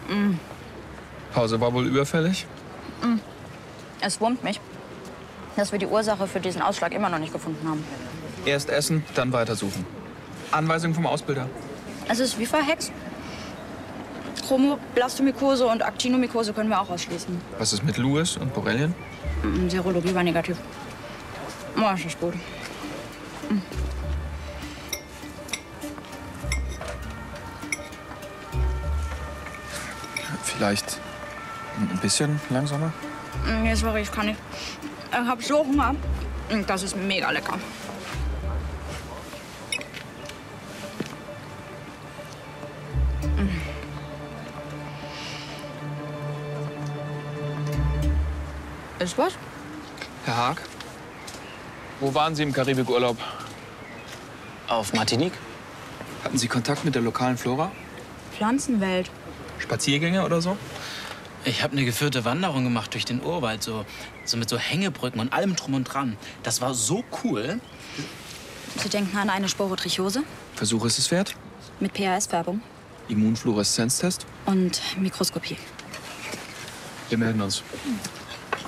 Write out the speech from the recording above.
Pause war wohl überfällig? Es wurmt mich, dass wir die Ursache für diesen Ausschlag immer noch nicht gefunden haben. Erst essen, dann weitersuchen. Anweisung vom Ausbilder. Es ist wie verhext. Chromoblastomykose und Aktinomykose können wir auch ausschließen. Was ist mit Lewis und Borrelien? Serologie war negativ. Oh, das ist gut. Vielleicht ein bisschen langsamer? Nee, sorry, ich kann nicht. Ich hab so Hunger. Das ist mega lecker. Ist was? Herr Haag, wo waren Sie im Karibikurlaub? Auf Martinique? Hatten Sie Kontakt mit der lokalen Flora? Pflanzenwelt. Spaziergänge oder so? Ich habe eine geführte Wanderung gemacht durch den Urwald, so mit so Hängebrücken und allem drum und dran. Das war so cool. Sie denken an eine Sporotrichose Versuch ist es wert? mit PAS-Färbung Immunfluoreszenztest? und Mikroskopie. Wir melden uns.